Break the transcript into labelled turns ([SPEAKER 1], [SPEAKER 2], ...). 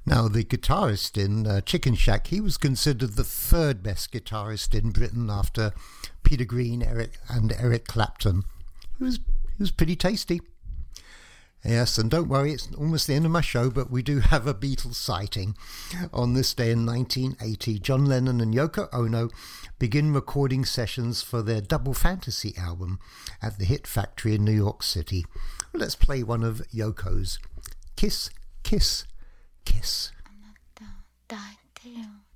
[SPEAKER 1] Now, the guitarist in Chicken Shack, he was considered the third best guitarist in Britain after Peter Green, Eric Clapton. He was pretty tasty. Yes, and don't worry, it's almost the end of my show, but we do have a Beatles sighting. On this day in 1980, John Lennon and Yoko Ono begin recording sessions for their Double Fantasy album at the Hit Factory in New York City. Well, let's play one of Yoko's Kiss, Kiss, Kiss.
[SPEAKER 2] あなた抱いてよ